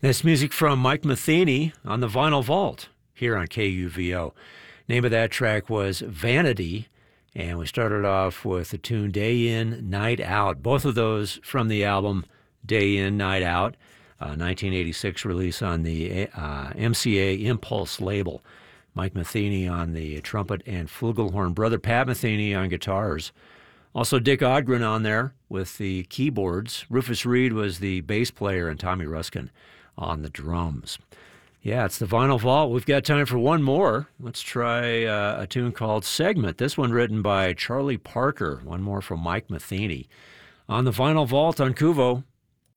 That's music from Mike Metheny on the Vinyl Vault here on KUVO. Name of that track was Vanity, and we started off with the tune Day In, Night Out. Both of those from the album Day In, Night Out, 1986 release on the MCA Impulse label. Mike Metheny on the trumpet and flugelhorn, brother Pat Metheny on guitars. Also Dick Odgren on there with the keyboards. Rufus Reid was the bass player, and Tommy Ruskin on the drums. Yeah, it's the Vinyl Vault. We've got time for one more. Let's try a tune called Segment. This one written by Charlie Parker. One more from Mike Metheny on the Vinyl Vault on KUVO.